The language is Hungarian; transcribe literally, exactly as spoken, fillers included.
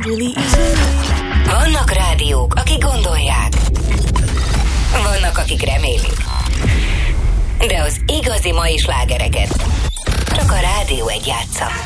really easy. Vannak rádiók, akik gondolják. Vannak, akik remélik. De az igazi mai slágereket csak a Rádió egy játsza.